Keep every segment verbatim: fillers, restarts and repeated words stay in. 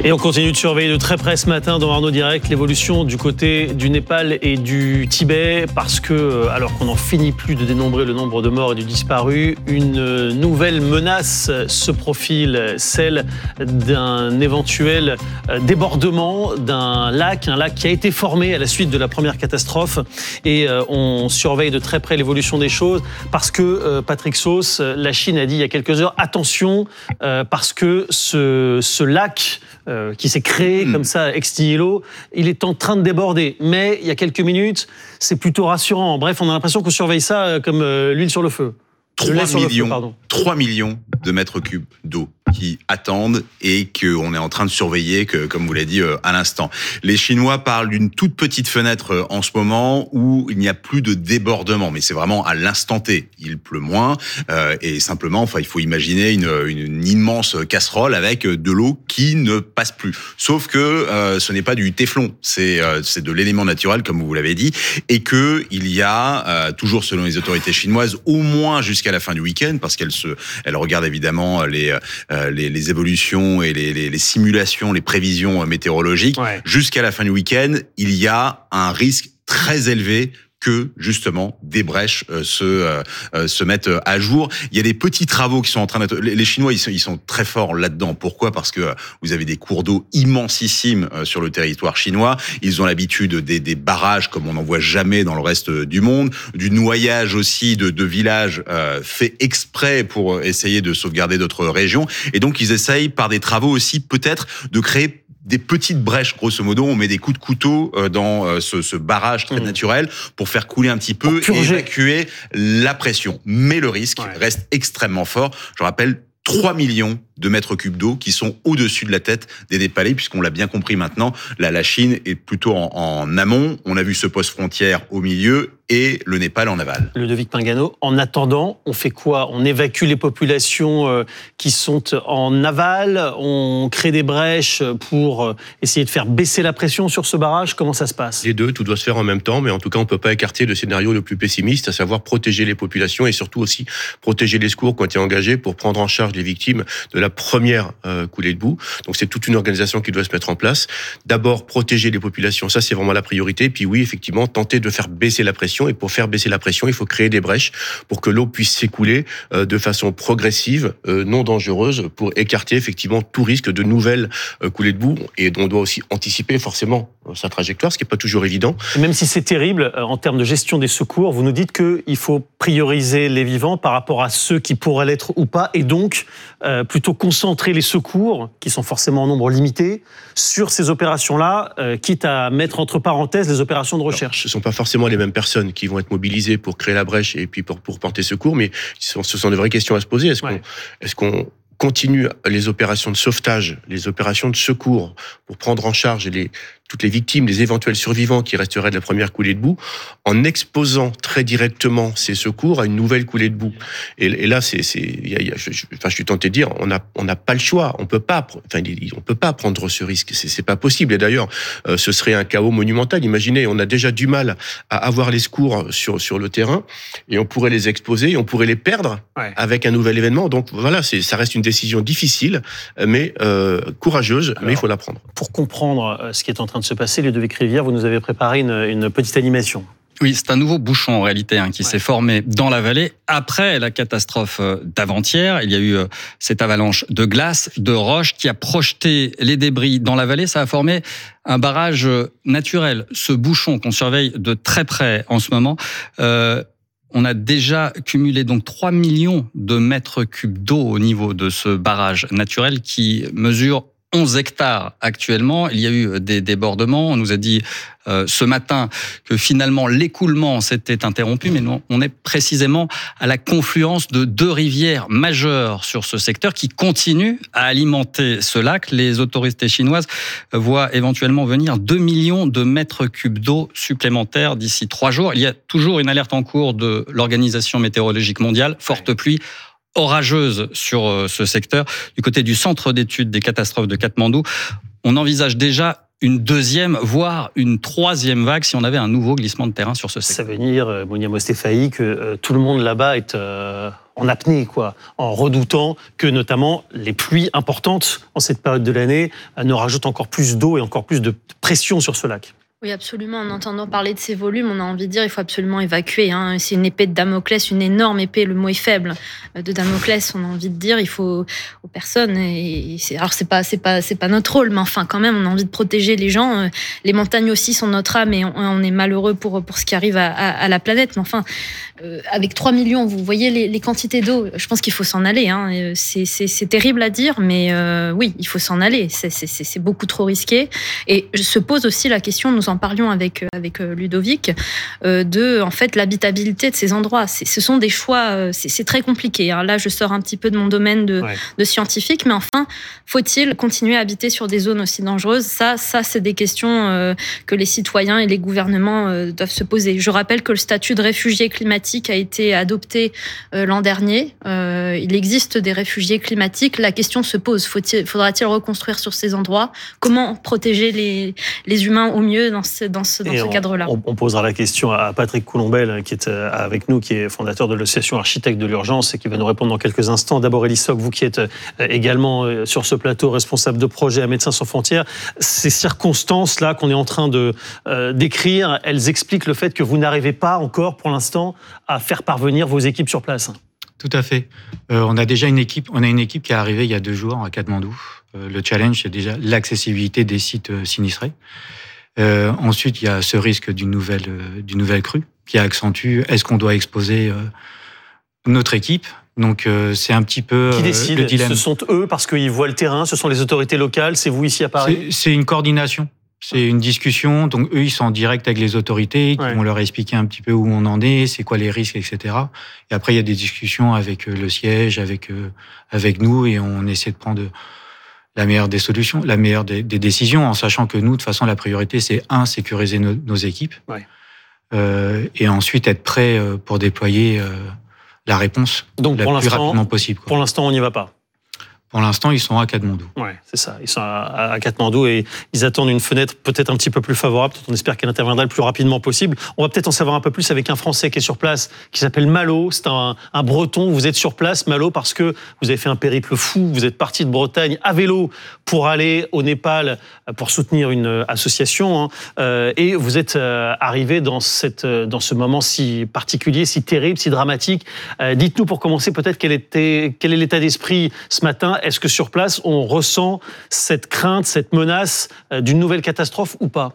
Et on continue de surveiller de très près ce matin dans Arnaud Direct l'évolution du côté du Népal et du Tibet parce que, alors qu'on n'en finit plus de dénombrer le nombre de morts et de disparus, une nouvelle menace se profile, celle d'un éventuel débordement d'un lac, un lac qui a été formé à la suite de la première catastrophe. Et on surveille de très près l'évolution des choses parce que, Patrick Sauce, la Chine a dit il y a quelques heures, attention, parce que ce, ce lac Euh, qui s'est créé mmh. comme ça, ex nihilo, il est en train de déborder. Mais il y a quelques minutes, c'est plutôt rassurant. Bref, on a l'impression qu'on surveille ça euh, comme euh, l'huile sur le feu. trois millions, trois millions de mètres cubes d'eau qui attendent et qu'on est en train de surveiller, que, comme vous l'avez dit euh, à l'instant. Les Chinois parlent d'une toute petite fenêtre euh, en ce moment où il n'y a plus de débordement, mais c'est vraiment à l'instant T. Il pleut moins euh, et simplement, enfin, il faut imaginer une, une, une immense casserole avec de l'eau qui ne passe plus. Sauf que euh, ce n'est pas du téflon, c'est, euh, c'est de l'élément naturel, comme vous l'avez dit, et que il y a euh, toujours, selon les autorités chinoises, au moins jusqu'à la fin du week-end, parce qu'elles se, elles regardent évidemment les euh, Les, les évolutions et les, les, les simulations, les prévisions météorologiques, ouais. Jusqu'à la fin du week-end, il y a un risque très élevé que, justement, des brèches euh, se, euh, se mettent à jour. Il y a des petits travaux qui sont en train d'être... Les, les Chinois, ils sont, ils sont très forts là-dedans. Pourquoi ? Parce que vous avez des cours d'eau immensissimes euh, sur le territoire chinois. Ils ont l'habitude des, des barrages comme on n'en voit jamais dans le reste du monde, du noyage aussi de, de villages euh, fait exprès pour essayer de sauvegarder d'autres régions. Et donc, ils essayent, par des travaux aussi, peut-être, de créer des petites brèches, grosso modo. On met des coups de couteau dans ce, ce barrage très mmh. naturel pour faire couler un petit peu et évacuer la pression. Mais le risque ouais. reste extrêmement fort. Je rappelle, trois millions de mètres cubes d'eau qui sont au-dessus de la tête des Népalais, puisqu'on l'a bien compris maintenant, la, la Chine est plutôt en, en amont. On a vu ce poste frontière au milieu et le Népal en aval. Ludovic Pingano, en attendant, on fait quoi ? On évacue les populations euh, qui sont en aval, on crée des brèches pour euh, essayer de faire baisser la pression sur ce barrage. Comment ça se passe ? Les deux, tout doit se faire en même temps, mais en tout cas, on ne peut pas écarter le scénario le plus pessimiste, à savoir protéger les populations et surtout aussi protéger les secours qui ont été engagés pour prendre en charge les victimes de la première euh, coulée de boue. Donc c'est toute une organisation qui doit se mettre en place. D'abord, protéger les populations, ça c'est vraiment la priorité. Puis oui, effectivement, tenter de faire baisser la pression. Et pour faire baisser la pression, il faut créer des brèches pour que l'eau puisse s'écouler euh, de façon progressive, euh, non dangereuse, pour écarter effectivement tout risque de nouvelles euh, coulées de boue. Et on doit aussi anticiper forcément euh, sa trajectoire, ce qui n'est pas toujours évident. Et même si c'est terrible, euh, en termes de gestion des secours, vous nous dites qu'il faut prioriser les vivants par rapport à ceux qui pourraient l'être ou pas, et donc euh, plutôt concentrer les secours, qui sont forcément en nombre limité, sur ces opérations-là, euh, quitte à mettre entre parenthèses les opérations de recherche. Alors, ce ne sont pas forcément les mêmes personnes qui vont être mobilisées pour créer la brèche et puis pour, pour porter secours, mais ce sont de vraies questions à se poser. Est-ce ouais. qu'on, est-ce qu'on continue les opérations de sauvetage, les opérations de secours pour prendre en charge les, toutes les victimes, les éventuels survivants qui resteraient de la première coulée de boue, en exposant très directement ces secours à une nouvelle coulée de boue. Et, et là, c'est, c'est, y a, y a, je, je, enfin, je suis tenté de dire, on n'a on n'a pas le choix, on peut pas, enfin, on peut pas prendre ce risque, c'est, c'est pas possible. Et d'ailleurs, euh, ce serait un chaos monumental. Imaginez, on a déjà du mal à avoir les secours sur sur le terrain, et on pourrait les exposer, on pourrait les perdre ouais. avec un nouvel événement. Donc voilà, c'est, ça reste une décision difficile, mais euh, courageuse, Alors, mais il faut la prendre. Pour comprendre ce qui est en train de se passer, Ludovic Rivière, vous nous avez préparé une, une petite animation. Oui, c'est un nouveau bouchon en réalité hein, qui ouais. s'est formé dans la vallée après la catastrophe d'avant-hier. Il y a eu cette avalanche de glace, de roches qui a projeté les débris dans la vallée. Ça a formé un barrage naturel. Ce bouchon qu'on surveille de très près en ce moment, euh, on a déjà cumulé donc trois millions de mètres cubes d'eau au niveau de ce barrage naturel qui mesure onze hectares actuellement. Il y a eu des débordements. On nous a dit euh, ce matin que finalement l'écoulement s'était interrompu, mais non, on est précisément à la confluence de deux rivières majeures sur ce secteur qui continuent à alimenter ce lac. Les autorités chinoises voient éventuellement venir deux millions de mètres cubes d'eau supplémentaires d'ici trois jours. Il y a toujours une alerte en cours de l'Organisation météorologique mondiale, forte pluie orageuse sur ce secteur. Du côté du Centre d'études des catastrophes de Katmandou, on envisage déjà une deuxième, voire une troisième vague si on avait un nouveau glissement de terrain sur ce secteur. Ça veut dire, Monia Mostefaï, que euh, tout le monde là-bas est euh, en apnée, quoi, en redoutant que notamment les pluies importantes en cette période de l'année euh, ne rajoutent encore plus d'eau et encore plus de pression sur ce lac. Oui, absolument. En entendant parler de ces volumes, on a envie de dire qu'il faut absolument évacuer. Hein. C'est une épée de Damoclès, une énorme épée, le mot est faible, de Damoclès. On a envie de dire il faut aux personnes. Et c'est, alors c'est pas, c'est pas, c'est pas notre rôle, mais enfin quand même, on a envie de protéger les gens. Les montagnes aussi sont notre âme et on, on est malheureux pour pour ce qui arrive à, à, à la planète. Mais enfin, euh, avec trois millions, vous voyez les, les quantités d'eau. Je pense qu'il faut s'en aller. Hein. C'est, c'est, c'est terrible à dire, mais euh, oui, il faut s'en aller. C'est, c'est, c'est beaucoup trop risqué. Et se pose aussi la question. Nous en parlions avec avec Ludovic euh, de en fait l'habitabilité de ces endroits. C'est, ce sont des choix, c'est, c'est très compliqué. Hein. Là, je sors un petit peu de mon domaine de, ouais. de scientifique, mais enfin, faut-il continuer à habiter sur des zones aussi dangereuses ? Ça, ça, c'est des questions euh, que les citoyens et les gouvernements euh, doivent se poser. Je rappelle que le statut de réfugié climatique a été adopté euh, l'an dernier. Euh, il existe des réfugiés climatiques. La question se pose faut-il, faudra-t-il reconstruire sur ces endroits ? Comment protéger les les humains au mieux dans ce, dans ce, dans ce on, cadre-là. On, on posera la question à Patrick Coulombelle, qui est avec nous, qui est fondateur de l'association Architectes de l'Urgence et qui va nous répondre dans quelques instants. D'abord, Élie Soc, vous qui êtes également sur ce plateau, responsable de projet à Médecins sans frontières, ces circonstances-là qu'on est en train de euh, décrire, elles expliquent le fait que vous n'arrivez pas encore, pour l'instant, à faire parvenir vos équipes sur place. Tout à fait. Euh, on a déjà une équipe, on a une équipe qui est arrivée il y a deux jours à Katmandou. Euh, le challenge, c'est déjà l'accessibilité des sites euh, sinistrés. Euh, ensuite, il y a ce risque d'une nouvelle, euh, d'une nouvelle crue qui accentue. Est-ce qu'on doit exposer euh, notre équipe ? Donc, euh, c'est un petit peu qui décide ? le dilemme. Ce sont eux parce qu'ils voient le terrain. Ce sont les autorités locales. C'est vous ici à Paris ? C'est, c'est une coordination. C'est une discussion. Donc, eux, ils sont en direct avec les autorités, qui ouais. vont leur expliquer un petit peu où on en est, c'est quoi les risques, et cetera. Et après, il y a des discussions avec le siège, avec euh, avec nous, et on essaie de prendre la meilleure des solutions, la meilleure des, des décisions, en sachant que nous, de toute façon, la priorité, c'est un, sécuriser nos, nos équipes, ouais. euh, et ensuite être prêt pour déployer euh, la réponse Donc, la pour plus rapidement possible. Quoi. Pour l'instant, on n'y va pas. Pour l'instant, ils sont à Katmandou. Ouais, c'est ça. Ils sont à Katmandou et ils attendent une fenêtre peut-être un petit peu plus favorable. On espère qu'elle interviendra le plus rapidement possible. On va peut-être en savoir un peu plus avec un Français qui est sur place, qui s'appelle Malo. C'est un, un Breton. Vous êtes sur place, Malo, parce que vous avez fait un périple fou. Vous êtes parti de Bretagne à vélo pour aller au Népal pour soutenir une association. Hein. Euh, et vous êtes arrivé dans, cette, dans ce moment si particulier, si terrible, si dramatique. Euh, dites-nous pour commencer peut-être quel, était, quel est l'état d'esprit ce matin. Est-ce que sur place, on ressent cette crainte, cette menace d'une nouvelle catastrophe ou pas ?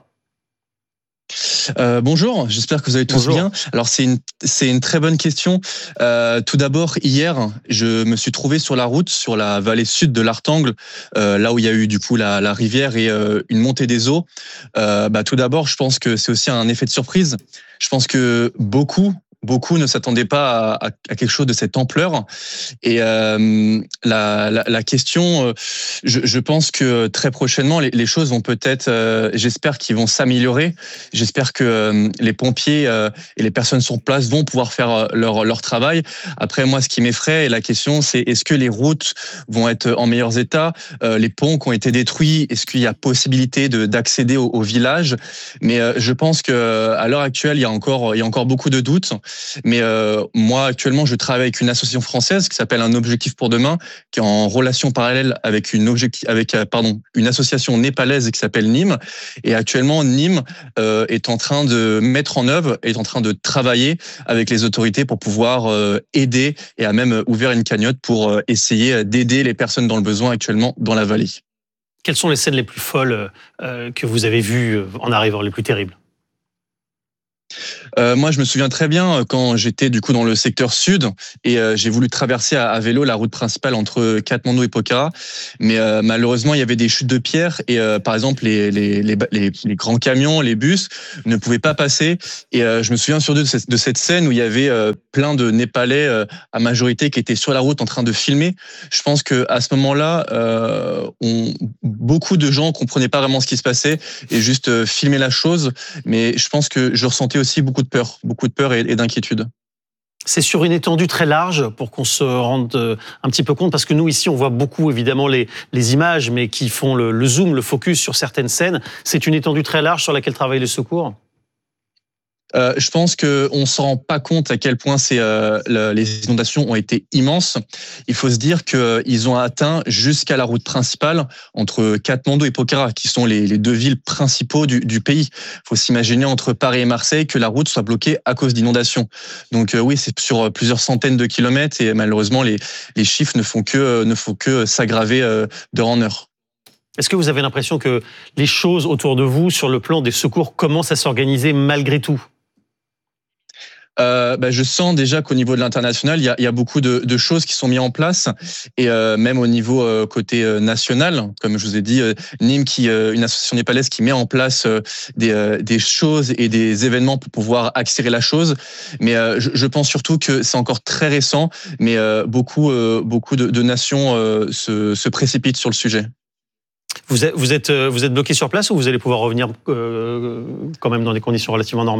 Euh, bonjour, j'espère que vous allez tous bonjour. bien. Alors c'est une c'est une très bonne question. Euh, tout d'abord, hier, je me suis trouvé sur la route, sur la vallée sud de l'Artangle, euh, là où il y a eu du coup la, la rivière et euh, une montée des eaux. Euh, bah, tout d'abord, je pense que c'est aussi un effet de surprise. Je pense que beaucoup Beaucoup ne s'attendaient pas à, à quelque chose de cette ampleur. Et euh, la, la, la question, je, je pense que très prochainement, les, les choses vont peut-être, euh, j'espère qu'ils vont s'améliorer. J'espère que euh, les pompiers euh, et les personnes sur place vont pouvoir faire leur, leur travail. Après, moi, ce qui m'effraie, et la question, c'est est-ce que les routes vont être en meilleur état ? euh, Les ponts qui ont été détruits, est-ce qu'il y a possibilité de, d'accéder au, au village ? Mais euh, je pense qu'à l'heure actuelle, il y a encore, il y a encore beaucoup de doutes. Mais euh, moi, actuellement, je travaille avec une association française qui s'appelle Un Objectif pour Demain, qui est en relation parallèle avec une, objectif, avec, pardon, une association népalaise qui s'appelle Nîmes. Et actuellement, Nîmes euh, est en train de mettre en œuvre, est en train de travailler avec les autorités pour pouvoir euh, aider et a même ouvert une cagnotte pour euh, essayer d'aider les personnes dans le besoin actuellement dans la vallée. Quelles sont les scènes les plus folles euh, que vous avez vues en arrivant, les plus terribles ? Euh, moi, je me souviens très bien quand j'étais du coup dans le secteur sud et euh, j'ai voulu traverser à, à vélo la route principale entre Katmandou et Pokhara, mais euh, malheureusement il y avait des chutes de pierres et euh, par exemple les, les les les les grands camions, les bus ne pouvaient pas passer et euh, je me souviens surtout de cette, de cette scène où il y avait euh, plein de Népalais euh, à majorité qui étaient sur la route en train de filmer. Je pense que à ce moment-là, euh, on, beaucoup de gens comprenaient pas vraiment ce qui se passait et juste euh, filmaient la chose, mais je pense que je ressentais aussi beaucoup de peur, beaucoup de peur et, et d'inquiétude. C'est sur une étendue très large pour qu'on se rende un petit peu compte, parce que nous ici on voit beaucoup évidemment les, les images, mais qui font le, le zoom, le focus sur certaines scènes. C'est une étendue très large sur laquelle travaillent les secours. Euh, je pense qu'on ne se rend pas compte à quel point c'est, euh, le, les inondations ont été immenses. Il faut se dire qu'ils ont atteint jusqu'à la route principale entre Katmandou et Pokhara, qui sont les, les deux villes principaux du, du pays. Il faut s'imaginer entre Paris et Marseille que la route soit bloquée à cause d'inondations. Donc euh, oui, c'est sur plusieurs centaines de kilomètres et malheureusement les, les chiffres ne font que, ne font que s'aggraver euh, d'heure en heure. Est-ce que vous avez l'impression que les choses autour de vous, sur le plan des secours, commencent à s'organiser malgré tout ? Euh, bah, je sens déjà qu'au niveau de l'international, il y a, il y a beaucoup de, de choses qui sont mises en place, et euh, même au niveau euh, côté euh, national, comme je vous ai dit, euh, Nîmes, qui, euh, une association népalaise qui met en place euh, des, euh, des choses et des événements pour pouvoir accélérer la chose. Mais euh, je, je pense surtout que c'est encore très récent, mais euh, beaucoup, euh, beaucoup de, de nations euh, se, se précipitent sur le sujet. Vous êtes, vous êtes, vous êtes bloqué sur place ou vous allez pouvoir revenir euh, quand même dans des conditions relativement normales ?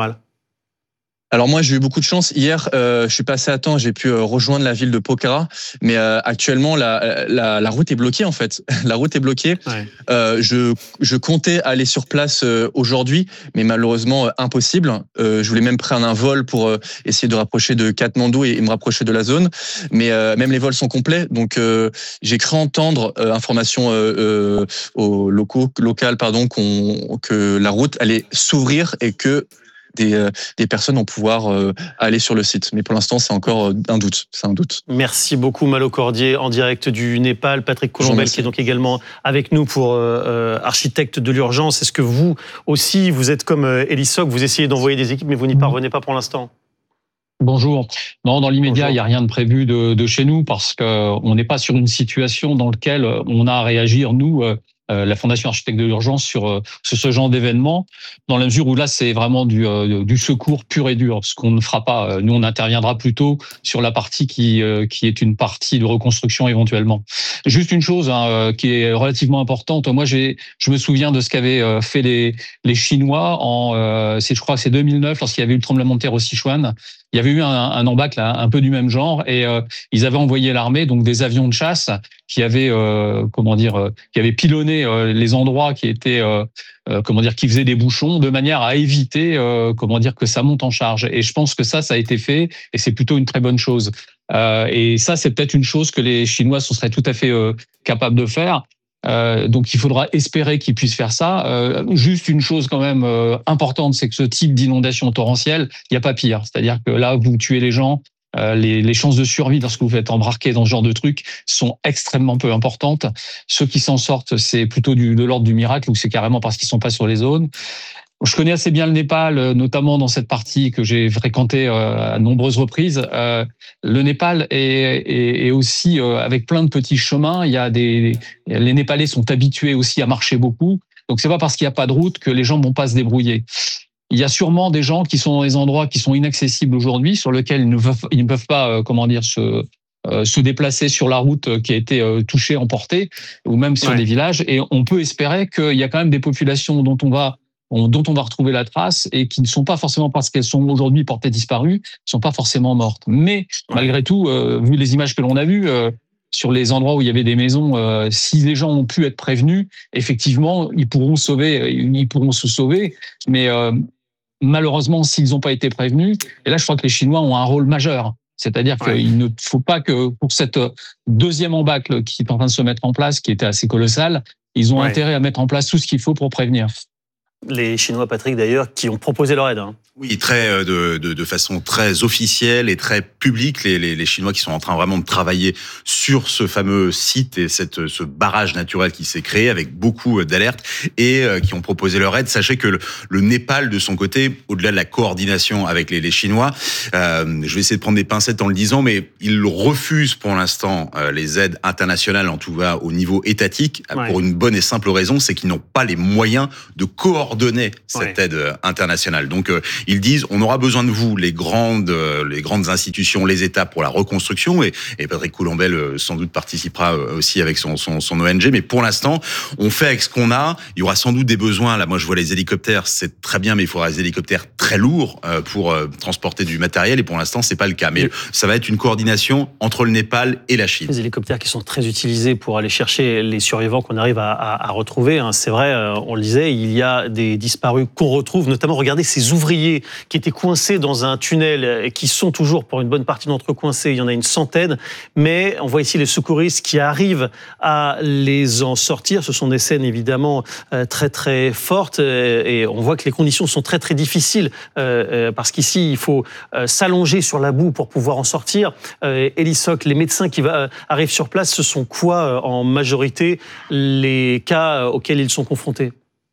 Alors moi, j'ai eu beaucoup de chance. Hier, euh, je suis passé à temps, j'ai pu euh, rejoindre la ville de Pokhara, mais euh, actuellement, la, la, la route est bloquée en fait. La route est bloquée. Ouais. Euh, je, je comptais aller sur place euh, aujourd'hui, mais malheureusement euh, impossible. Euh, je voulais même prendre un vol pour euh, essayer de rapprocher de Katmandou et, et me rapprocher de la zone, mais euh, même les vols sont complets. Donc euh, j'ai cru entendre euh, information euh, euh, aux locaux, local, pardon, qu'on, que la route allait s'ouvrir et que Des, euh, des personnes vont pouvoir euh, aller sur le site. Mais pour l'instant, c'est encore un doute. C'est un doute. Merci beaucoup, Malo Cordier, en direct du Népal. Patrick Colombel, qui est donc également avec nous pour euh, architecte de l'urgence. Est-ce que vous aussi, vous êtes comme euh, Elisog, vous essayez d'envoyer des équipes, mais vous n'y parvenez pas pour l'instant ? Bonjour. Non, dans l'immédiat, il n'y a rien de prévu de, de chez nous parce qu'on n'est pas sur une situation dans laquelle on a à réagir, nous, euh, la Fondation Architecte de l'Urgence, sur, euh, sur ce genre d'événement, dans la mesure où là, c'est vraiment du, euh, du secours pur et dur, ce qu'on ne fera pas. Nous, on interviendra plutôt sur la partie qui, euh, qui est une partie de reconstruction éventuellement. Juste une chose hein, qui est relativement importante. Moi, j'ai, je me souviens de ce qu'avaient fait les, les Chinois en, euh, c'est, je crois que c'est deux mille neuf, lorsqu'il y avait eu le tremblement de terre au Sichuan. Il y avait eu un, un embâcle là, un peu du même genre, et euh, ils avaient envoyé l'armée, donc des avions de chasse qui avaient, euh, comment dire, euh, qui avaient pilonné euh, les endroits qui étaient, euh, euh, comment dire, qui faisaient des bouchons, de manière à éviter, euh, comment dire, que ça monte en charge. Et je pense que ça, ça a été fait, et c'est plutôt une très bonne chose. Euh, et ça, c'est peut-être une chose que les Chinois seraient tout à fait euh, capables de faire. Euh, donc il faudra espérer qu'ils puissent faire ça. Euh, juste une chose quand même euh, importante, c'est que ce type d'inondation torrentielle, il n'y a pas pire. C'est-à-dire que là, vous tuez les gens, euh, les, les chances de survie lorsque vous faites embarquer dans ce genre de truc sont extrêmement peu importantes. Ceux qui s'en sortent, c'est plutôt du, de l'ordre du miracle, ou c'est carrément parce qu'ils sont pas sur les zones. Je connais assez bien le Népal, notamment dans cette partie que j'ai fréquentée à nombreuses reprises. Euh, le Népal est, est, est aussi euh, avec plein de petits chemins. Il y a des, les Népalais sont habitués aussi à marcher beaucoup. Donc c'est pas parce qu'il n'y a pas de route que les gens vont pas se débrouiller. Il y a sûrement des gens qui sont dans des endroits qui sont inaccessibles aujourd'hui, sur lesquels ils ne peuvent, ils ne peuvent pas, euh, comment dire, se euh, se déplacer sur la route qui a été euh, touchée, emportée, ou même sur ouais. des villages. Et on peut espérer qu'il y a quand même des populations dont on va dont on va retrouver la trace et qui ne sont pas forcément, parce qu'elles sont aujourd'hui portées disparues, sont pas forcément mortes. Mais malgré tout, euh, vu les images que l'on a vues, euh, sur les endroits où il y avait des maisons, euh, si les gens ont pu être prévenus, effectivement, ils pourront sauver, ils pourront se sauver. Mais euh, malheureusement, s'ils n'ont pas été prévenus, et là, je crois que les Chinois ont un rôle majeur. C'est-à-dire ouais. qu'il ne faut pas que, pour cette deuxième embâcle qui est en train de se mettre en place, qui était assez colossale, ils ont ouais. intérêt à mettre en place tout ce qu'il faut pour prévenir. Les Chinois, Patrick, d'ailleurs, qui ont proposé leur aide. Hein. Oui, très de, de, de façon très officielle et très publique, les, les, les Chinois qui sont en train vraiment de travailler sur ce fameux site et cette, ce barrage naturel qui s'est créé avec beaucoup d'alertes et euh, qui ont proposé leur aide. Sachez que le, le Népal, de son côté, au-delà de la coordination avec les, les Chinois, euh, je vais essayer de prendre des pincettes en le disant, mais ils refusent pour l'instant euh, les aides internationales, en tout cas au niveau étatique, ouais. pour une bonne et simple raison, c'est qu'ils n'ont pas les moyens de coordonner coordonner cette ouais. aide internationale. Donc, euh, ils disent, on aura besoin de vous, les grandes, euh, les grandes institutions, les États pour la reconstruction. Et, et Patrick Coulanbel, euh, sans doute, participera aussi avec son, son, son O N G. Mais pour l'instant, on fait avec ce qu'on a. Il y aura sans doute des besoins. Là, moi, je vois les hélicoptères, c'est très bien, mais il faudra des hélicoptères très lourds euh, pour euh, transporter du matériel. Et pour l'instant, c'est pas le cas. Mais oui. ça va être une coordination entre le Népal et la Chine. Les hélicoptères qui sont très utilisés pour aller chercher les survivants qu'on arrive à, à, à retrouver. Hein. C'est vrai, euh, on le disait, il y a des disparus qu'on retrouve. Notamment, regardez ces ouvriers qui étaient coincés dans un tunnel et qui sont toujours, pour une bonne partie d'entre eux, coincés. Il y en a une centaine. Mais on voit ici les secouristes qui arrivent à les en sortir. Ce sont des scènes évidemment euh, très très fortes et on voit que les conditions sont très très difficiles euh, parce qu'ici il faut euh, s'allonger sur la boue pour pouvoir en sortir. Euh, Elissoc, les médecins qui va, euh, arrivent sur place, ce sont quoi euh, en majorité les cas auxquels ils sont confrontés?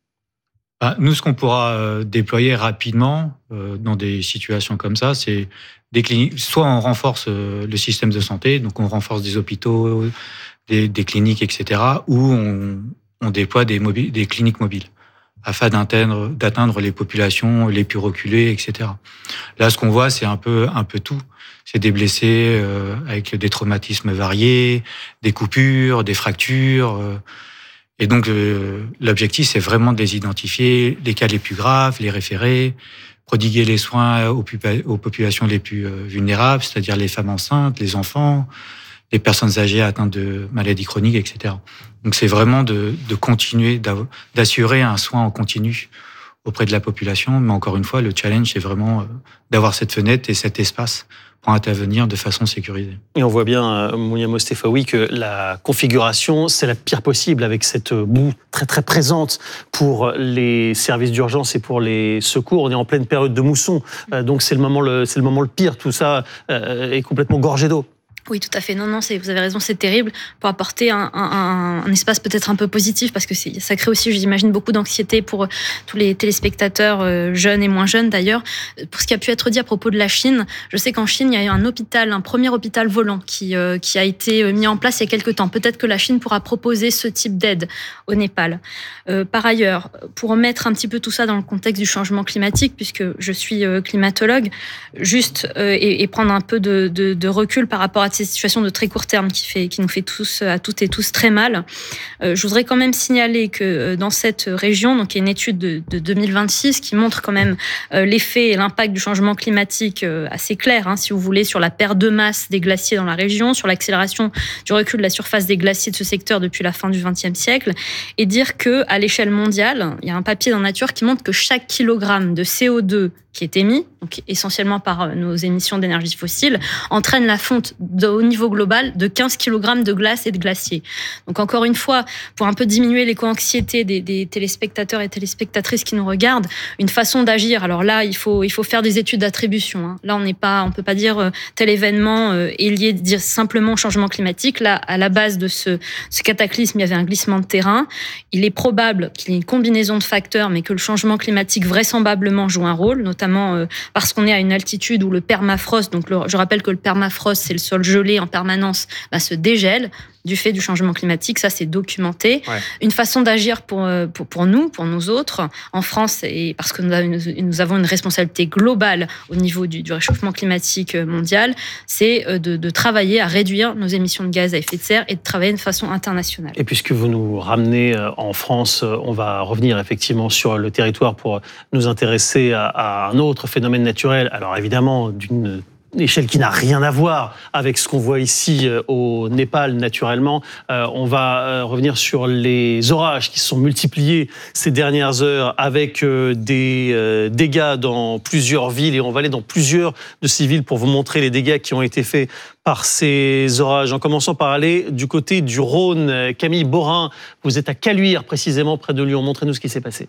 Bah, nous, ce qu'on pourra euh, déployer rapidement euh, dans des situations comme ça, c'est des cliniques. Soit on renforce euh, le système de santé, donc on renforce des hôpitaux, des, des cliniques, et cetera, ou on, on déploie des, mobiles, des cliniques mobiles afin d'atteindre, d'atteindre les populations les plus reculées, et cetera. Là, ce qu'on voit, c'est un peu, un peu tout. C'est des blessés euh, avec des traumatismes variés, des coupures, des fractures. Euh, et donc, euh, l'objectif, c'est vraiment de les identifier, les cas les plus graves, les référer, prodiguer les soins aux, aux populations les plus euh, vulnérables, c'est-à-dire les femmes enceintes, les enfants, les personnes âgées atteintes de maladies chroniques, et cetera. Donc, c'est vraiment de, de continuer, d'assurer un soin en continu auprès de la population. Mais encore une fois, le challenge, c'est vraiment d'avoir cette fenêtre et cet espace pour intervenir de façon sécurisée. Et on voit bien, Mounia Mostefaoui, que la configuration, c'est la pire possible avec cette boue très très présente pour les services d'urgence et pour les secours. On est en pleine période de mousson, donc c'est le moment le, c'est le moment le pire. Tout ça est complètement gorgé d'eau. Oui, tout à fait. Non, non, c'est, vous avez raison, c'est terrible pour apporter un, un, un espace peut-être un peu positif parce que c'est, ça crée aussi, j'imagine, beaucoup d'anxiété pour tous les téléspectateurs euh, jeunes et moins jeunes d'ailleurs. Pour ce qui a pu être dit à propos de la Chine, je sais qu'en Chine, il y a eu un hôpital, un premier hôpital volant qui, euh, qui a été mis en place il y a quelques temps. Peut-être que la Chine pourra proposer ce type d'aide au Népal. Euh, par ailleurs, pour remettre un petit peu tout ça dans le contexte du changement climatique, puisque je suis euh, climatologue, juste euh, et, et prendre un peu de, de, de recul par rapport à ces situations de très court terme qui, fait, qui nous fait tous, à toutes et tous très mal. Euh, je voudrais quand même signaler que dans cette région, donc il y a une étude de, de deux mille vingt-six qui montre quand même euh, l'effet et l'impact du changement climatique euh, assez clair, hein, si vous voulez, sur la perte de masse des glaciers dans la région, sur l'accélération du recul de la surface des glaciers de ce secteur depuis la fin du vingtième siècle, et dire que à l'échelle mondiale, il y a un papier dans Nature qui montre que chaque kilogramme de C O deux qui est émis, donc essentiellement par nos émissions d'énergie fossile, entraîne la fonte de, au niveau global de quinze kilogrammes de glace et de glaciers. Donc encore une fois, pour un peu diminuer l'éco-anxiété des, des téléspectateurs et téléspectatrices qui nous regardent, une façon d'agir. Alors là, il faut il faut faire des études d'attribution. Hein. Là, on n'est pas, on peut pas dire euh, tel événement euh, est lié dire simplement au changement climatique. Là, à la base de ce, ce cataclysme, il y avait un glissement de terrain. Il est probable qu'il y ait une combinaison de facteurs, mais que le changement climatique vraisemblablement joue un rôle, notamment parce qu'on est à une altitude où le permafrost, donc le, je rappelle que le permafrost, c'est le sol gelé en permanence, bah, se dégèle du fait du changement climatique, ça c'est documenté. Ouais. Une façon d'agir pour, pour, pour nous, pour nous autres, en France, et parce que nous avons, nous avons une responsabilité globale au niveau du, du réchauffement climatique mondial, c'est de, de travailler à réduire nos émissions de gaz à effet de serre et de travailler de façon internationale. Et puisque vous nous ramenez en France, on va revenir effectivement sur le territoire pour nous intéresser à, à un autre phénomène naturel, alors évidemment d'une échelle qui n'a rien à voir avec ce qu'on voit ici au Népal naturellement. Euh, on va euh, revenir sur les orages qui se sont multipliés ces dernières heures avec euh, des euh, dégâts dans plusieurs villes et on va aller dans plusieurs de ces villes pour vous montrer les dégâts qui ont été faits par ces orages. En commençant par aller du côté du Rhône. Camille Borin, vous êtes à Caluire précisément près de Lyon. Montrez-nous ce qui s'est passé.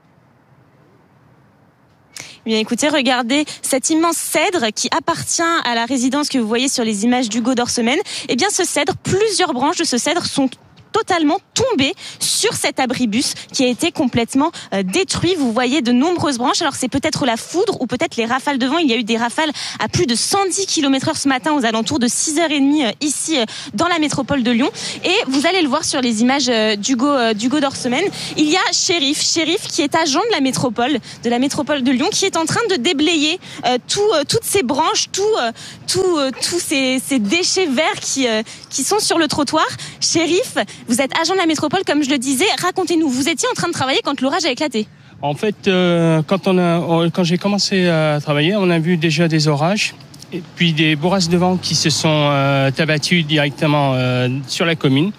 Bien, écoutez, regardez cet immense cèdre qui appartient à la résidence que vous voyez sur les images d'Hugo Dorsemène. Eh bien, ce cèdre, plusieurs branches de ce cèdre sont totalement tombé sur cet abribus qui a été complètement euh, détruit. Vous voyez de nombreuses branches. Alors c'est peut-être la foudre ou peut-être les rafales de vent. Il y a eu des rafales à plus de cent dix kilomètres heure ce matin aux alentours de six heures trente euh, ici euh, dans la métropole de Lyon. Et vous allez le voir sur les images euh, d'Hugo, euh, d'Hugo Dorsemène. Il y a Chérif, Chérif qui est agent de la métropole, de la métropole de Lyon, qui est en train de déblayer euh, tout, euh, toutes ces branches, tout, euh, tout, euh, tous ces, ces déchets verts qui, euh, qui sont sur le trottoir. Chérif, vous êtes agent de la métropole, comme je le disais. Racontez-nous, vous étiez en train de travailler quand l'orage a éclaté. En fait, euh, quand, on a, quand j'ai commencé à travailler, on a vu déjà des orages et puis des bourrasques de vent qui se sont euh, abattues directement euh, sur la commune,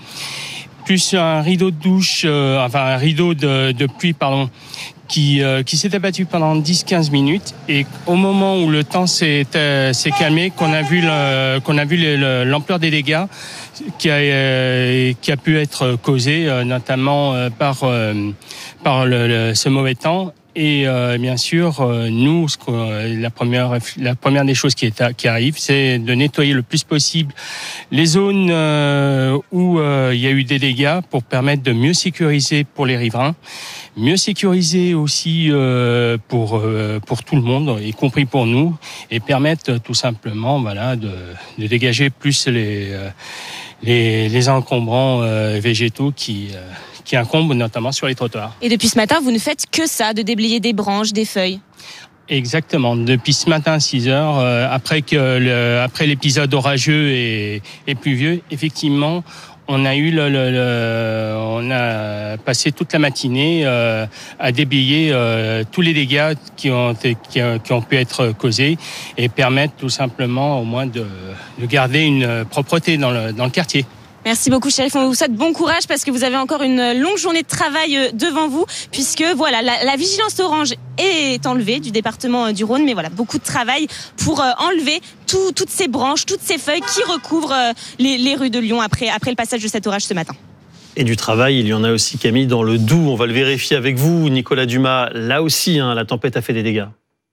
plus un rideau de douche, euh, enfin un rideau de, de pluie, pardon, qui, euh, qui s'est abattu pendant dix à quinze minutes. Et au moment où le temps s'est, euh, s'est calmé, qu'on a vu, le, qu'on a vu le, l'ampleur des dégâts qui a, euh, qui a pu être causée, euh, notamment euh, par, euh, par le, le, ce mauvais temps. Et euh, bien sûr, euh, nous, ce que, euh, la première, la première des choses qui, est, qui arrive, c'est de nettoyer le plus possible les zones euh, où euh, il y a eu des dégâts pour permettre de mieux sécuriser pour les riverains, mieux sécuriser aussi euh, pour euh, pour tout le monde, y compris pour nous, et permettre tout simplement, voilà, de, de dégager plus les euh, les, les encombrants euh, végétaux qui euh, qui incombent notamment sur les trottoirs. Et depuis ce matin, vous ne faites que ça, de déblayer des branches, des feuilles. Exactement. Depuis ce matin à six heures, euh, après que le, après l'épisode orageux et, et pluvieux, effectivement, on a eu le, le, le on a passé toute la matinée euh, à déblayer euh, tous les dégâts qui ont, qui, qui ont pu être causés et permettre tout simplement au moins de, de garder une propreté dans le, dans le quartier. Merci beaucoup, Chérif. On vous souhaite bon courage parce que vous avez encore une longue journée de travail devant vous, puisque voilà, la, la vigilance orange est enlevée du département du Rhône, mais voilà, beaucoup de travail pour enlever tout, toutes ces branches, toutes ces feuilles qui recouvrent les, les rues de Lyon après, après le passage de cet orage ce matin. Et du travail, il y en a aussi, Camille, dans le Doubs. On va le vérifier avec vous, Nicolas Dumas. Là aussi, hein, la tempête a fait des dégâts.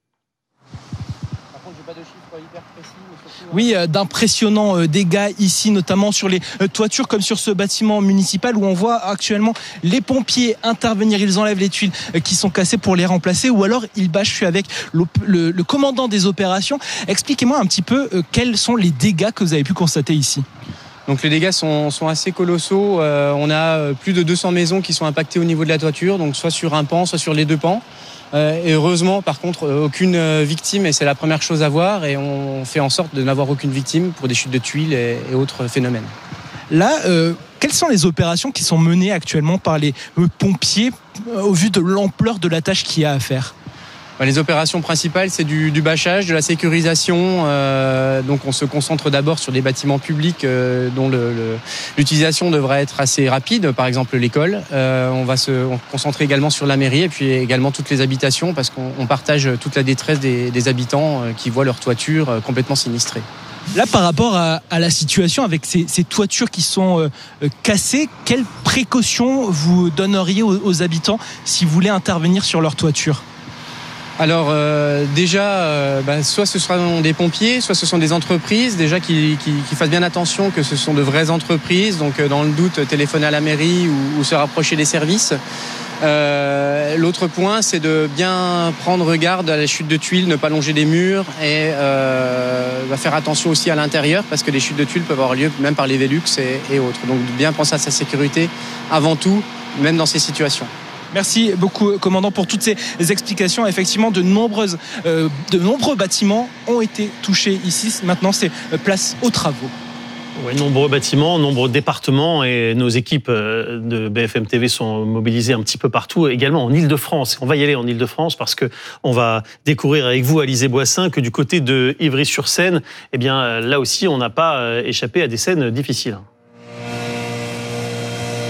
Oui, d'impressionnants dégâts ici, notamment sur les toitures comme sur ce bâtiment municipal où on voit actuellement les pompiers intervenir. Ils enlèvent les tuiles qui sont cassées pour les remplacer ou alors ils bâchent. Je suis avec le, le, le commandant des opérations. Expliquez-moi un petit peu quels sont les dégâts que vous avez pu constater ici. Donc les dégâts sont, sont assez colossaux. Euh, on a plus de deux cents maisons qui sont impactées au niveau de la toiture, donc soit sur un pan, soit sur les deux pans. Euh, et heureusement, par contre, aucune victime, et c'est la première chose à voir, et on fait en sorte de n'avoir aucune victime pour des chutes de tuiles et, et autres phénomènes. Là, euh, quelles sont les opérations qui sont menées actuellement par les euh, pompiers euh, au vu de l'ampleur de la tâche qu'il y a à faire ? Les opérations principales, c'est du, du bâchage, de la sécurisation. Euh, donc, on se concentre d'abord sur des bâtiments publics euh, dont le, le, l'utilisation devrait être assez rapide. Par exemple, l'école. Euh, on va se concentrer également sur la mairie et puis également toutes les habitations parce qu'on on partage toute la détresse des, des habitants euh, qui voient leur toiture euh, complètement sinistrée. Là, par rapport à, à la situation avec ces, ces toitures qui sont euh, cassées, quelles précautions vous donneriez aux, aux habitants si vous voulez intervenir sur leur toiture ? Alors euh, déjà, euh, bah, soit ce seront des pompiers, soit ce sont des entreprises, déjà qui, qui, qui fassent bien attention que ce sont de vraies entreprises, donc euh, dans le doute, téléphoner à la mairie ou, ou se rapprocher des services. Euh, l'autre point, c'est de bien prendre garde à la chute de tuiles, ne pas longer des murs et euh, bah, faire attention aussi à l'intérieur parce que les chutes de tuiles peuvent avoir lieu même par les Velux et, et autres. Donc bien penser à sa sécurité avant tout, même dans ces situations. Merci beaucoup, commandant, pour toutes ces explications. Effectivement, de, nombreuses, euh, de nombreux bâtiments ont été touchés ici. Maintenant, c'est place aux travaux. Oui, nombreux bâtiments, nombreux départements et nos équipes de B F M T V sont mobilisées un petit peu partout, également en Ile-de-France. On va y aller en Ile-de-France parce que on va découvrir avec vous, Alizé Boissin, que du côté de Ivry-sur-Seine, eh bien, là aussi, on n'a pas échappé à des scènes difficiles.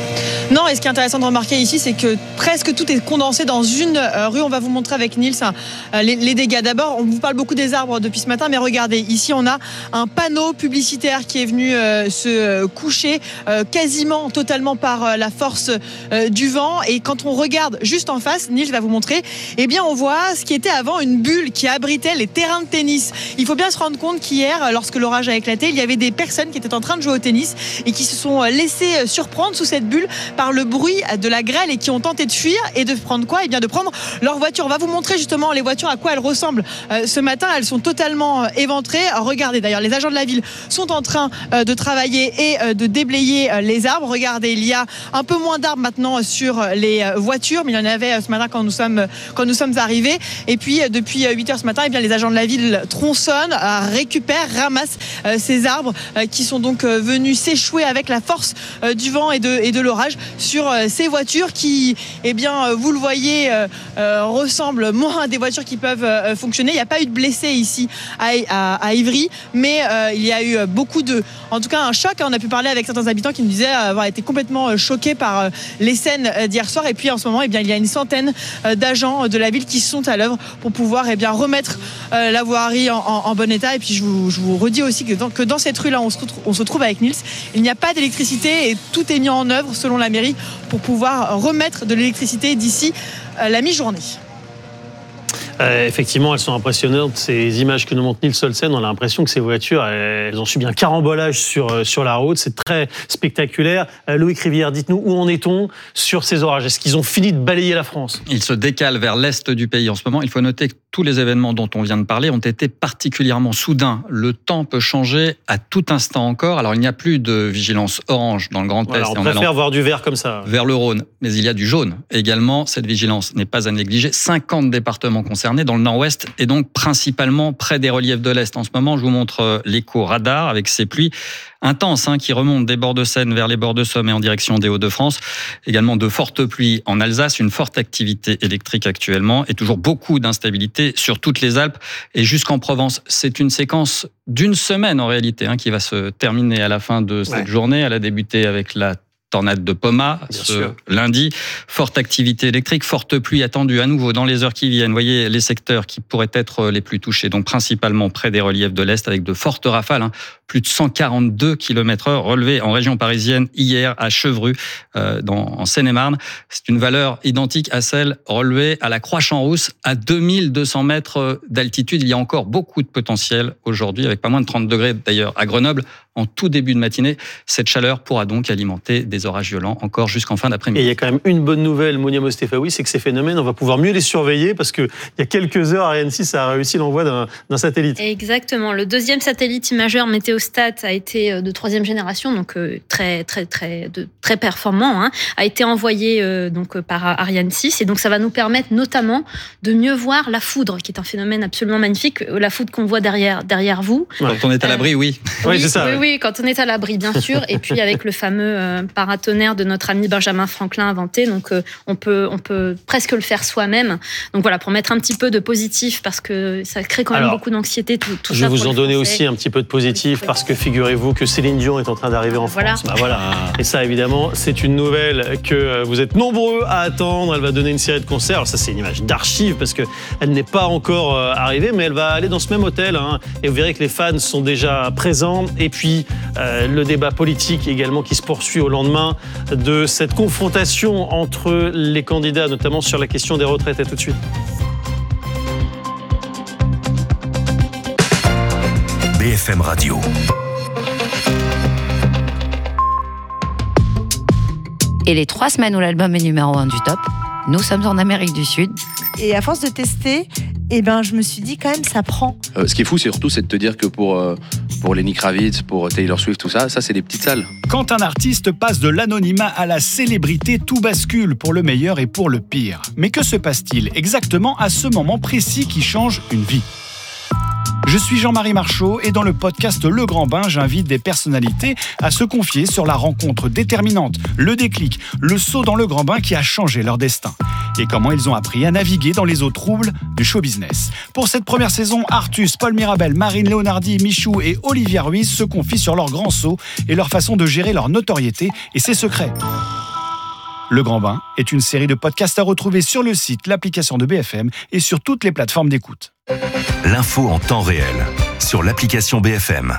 Non, et ce qui est intéressant de remarquer ici, c'est que presque tout est condensé dans une rue. On va vous montrer avec Nils hein, les, les dégâts. D'abord, on vous parle beaucoup des arbres depuis ce matin, mais regardez, ici on a un panneau publicitaire qui est venu euh, se coucher euh, quasiment totalement par euh, la force euh, du vent. Et quand on regarde juste en face, Nils va vous montrer, eh bien on voit ce qui était avant une bulle qui abritait les terrains de tennis. Il faut bien se rendre compte qu'hier, lorsque l'orage a éclaté, il y avait des personnes qui étaient en train de jouer au tennis et qui se sont laissées surprendre sous cette bulle par le bruit de la grêle et qui ont tenté de fuir et de prendre quoi ? Eh bien de prendre leur voiture. On va vous montrer justement les voitures, à quoi elles ressemblent euh, ce matin. Elles sont totalement euh, éventrées. Regardez d'ailleurs, les agents de la ville sont en train euh, de travailler et euh, de déblayer euh, les arbres. Regardez, il y a un peu moins d'arbres maintenant sur les euh, voitures, mais il y en avait euh, ce matin quand nous sommes, quand nous sommes arrivés. Et puis euh, depuis euh, huit heures ce matin, eh bien, les agents de la ville tronçonnent, euh, récupèrent, ramassent euh, ces arbres euh, qui sont donc euh, venus s'échouer avec la force euh, du vent et de, et de l'orage sur euh, ces voitures qui, eh bien, euh, vous le voyez, euh, euh, ressemblent moins à des voitures qui peuvent euh, fonctionner. Il n'y a pas eu de blessés ici à, à, à Ivry, mais euh, il y a eu beaucoup de, en tout cas un choc. On a pu parler avec certains habitants qui nous disaient avoir été complètement choqués par euh, les scènes d'hier soir. Et puis en ce moment, eh bien, il y a une centaine euh, d'agents de la ville qui sont à l'œuvre pour pouvoir eh bien, remettre euh, la voirie en, en, en bon état. Et puis je vous, je vous redis aussi que dans, que dans cette rue-là, on se, retrouve, on se trouve avec Nils. Il n'y a pas d'électricité et tout est mis en œuvre selon la mairie pour pouvoir remettre de l'électricité d'ici euh, la mi-journée. Euh, effectivement, elles sont impressionnantes. Ces images que nous montre Nils Olsen, on a l'impression que ces voitures, elles ont subi un carambolage sur, sur la route. C'est très spectaculaire. Euh, Loïc Rivière, dites-nous où en est-on sur ces orages ? Est-ce qu'ils ont fini de balayer la France ? Ils se décalent vers l'est du pays en ce moment. Il faut noter que tous les événements dont on vient de parler ont été particulièrement soudains. Le temps peut changer à tout instant encore. Alors, il n'y a plus de vigilance orange dans le Grand Est. Voilà, on préfère voir du vert comme ça. Vers le Rhône. Mais il y a du jaune également. Cette vigilance n'est pas à négliger. cinquante départements concernés dans le nord-ouest et donc principalement près des reliefs de l'Est. En ce moment, je vous montre l'écho-radar avec ces pluies intenses hein, qui remontent des bords de Seine vers les bords de Somme et en direction des Hauts-de-France. Également de fortes pluies en Alsace, une forte activité électrique actuellement et toujours beaucoup d'instabilité sur toutes les Alpes et jusqu'en Provence. C'est une séquence d'une semaine en réalité hein, qui va se terminer à la fin de cette ouais. journée. Elle a débuté avec la tornade de Poma Bien ce sûr. lundi. Forte activité électrique, forte pluie attendue à nouveau dans les heures qui viennent. Vous voyez les secteurs qui pourraient être les plus touchés, donc principalement près des reliefs de l'Est avec de fortes rafales. Hein. Plus de cent quarante-deux kilomètres heure relevés en région parisienne hier à Chevru, euh, dans, en Seine-et-Marne. C'est une valeur identique à celle relevée à la Croix-Champs-Rousse à deux mille deux cents mètres d'altitude. Il y a encore beaucoup de potentiel aujourd'hui avec pas moins de trente degrés d'ailleurs à Grenoble en tout début de matinée. Cette chaleur pourra donc alimenter des orages violents encore jusqu'en fin d'après-midi. Et il y a quand même une bonne nouvelle, Monia Mostefaoui, c'est que ces phénomènes, on va pouvoir mieux les surveiller parce qu'il y a quelques heures, Ariane six a réussi l'envoi d'un, d'un satellite. Exactement. Le deuxième satellite imageur Météostat a été de troisième génération, donc très, très, très, de, très performant, hein, a été envoyé euh, donc, par Ariane six. Et donc, ça va nous permettre notamment de mieux voir la foudre, qui est un phénomène absolument magnifique. La foudre qu'on voit derrière, derrière vous. Quand on est à l'abri, euh, oui. Oui, oui, c'est ça. Oui, oui. Oui, quand on est à l'abri, bien sûr. Et puis avec le fameux euh, paratonnerre de notre ami Benjamin Franklin inventé, donc euh, on peut on peut presque le faire soi-même. Donc voilà, pour mettre un petit peu de positif parce que ça crée quand même Alors, beaucoup d'anxiété. Tout, tout je ça vais vous en donner Français. aussi un petit peu de positif parce que figurez-vous que Céline Dion est en train d'arriver en voilà. France. Bah voilà. Et ça, évidemment, c'est une nouvelle que vous êtes nombreux à attendre. Elle va donner une série de concerts. Alors ça, c'est une image d'archive parce que elle n'est pas encore arrivée, mais elle va aller dans ce même hôtel. Hein, et vous verrez que les fans sont déjà présents. Et puis Euh, le débat politique également qui se poursuit au lendemain de cette confrontation entre les candidats, notamment sur la question des retraites. À tout de suite. B F M Radio. Et les trois semaines où l'album est numéro un du top, nous sommes en Amérique du Sud. Et à force de tester, eh ben, je me suis dit quand même, ça prend. Euh, ce qui est fou, c'est surtout c'est de te dire que pour, euh, pour Lenny Kravitz, pour Taylor Swift, tout ça, ça c'est des petites salles. Quand un artiste passe de l'anonymat à la célébrité, tout bascule pour le meilleur et pour le pire. Mais que se passe-t-il exactement à ce moment précis qui change une vie ? Je suis Jean-Marie Marchaud et dans le podcast Le Grand Bain, j'invite des personnalités à se confier sur la rencontre déterminante, le déclic, le saut dans le grand bain qui a changé leur destin. Et comment ils ont appris à naviguer dans les eaux troubles du show business. Pour cette première saison, Artus, Paul Mirabel, Marine Leonardi, Michou et Olivia Ruiz se confient sur leur grand saut et leur façon de gérer leur notoriété et ses secrets. Le Grand Bain est une série de podcasts à retrouver sur le site, l'application de B F M et sur toutes les plateformes d'écoute. L'info en temps réel sur l'application B F M.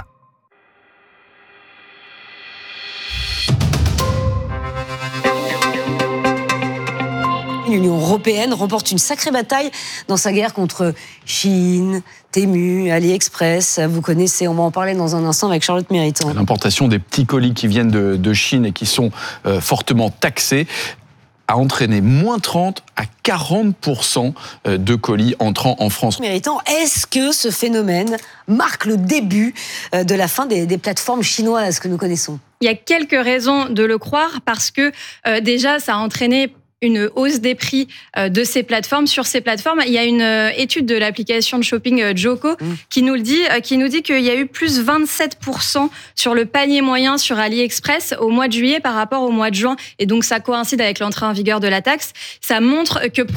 L'Union européenne remporte une sacrée bataille dans sa guerre contre Chine, Temu, AliExpress. Vous connaissez, on va en parler dans un instant avec Charlotte Méritant. L'importation des petits colis qui viennent de, de Chine et qui sont euh, fortement taxés a entraîné moins trente à quarante pour cent de colis entrant en France. Méritant, est-ce que ce phénomène marque le début de la fin des, des plateformes chinoises que nous connaissons ? Il y a quelques raisons de le croire parce que euh, déjà, ça a entraîné une hausse des prix de ces plateformes. Sur ces plateformes, il y a une étude de l'application de shopping Joko mmh. qui nous le dit, qui nous dit qu'il y a eu plus vingt-sept pour cent sur le panier moyen sur AliExpress au mois de juillet par rapport au mois de juin. Et donc, ça coïncide avec l'entrée en vigueur de la taxe. Ça montre que